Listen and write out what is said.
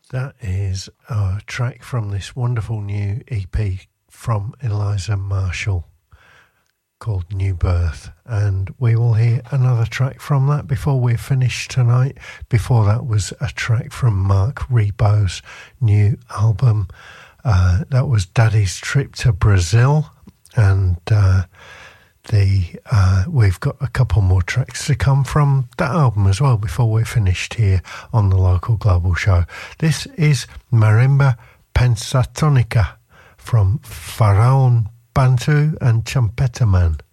That is a track from this wonderful new EP from Eliza Marshall called New Birth, and we will hear another track from that before we're finished tonight. Before that was a track from Mark Rebo's new album. That was Daddy's Trip to Brazil, and we've got a couple more tracks to come from that album as well before we're finished here on the Local Global Show. This is Marimba Pensatonica from Pharaon Bantu and Chumpeta Man.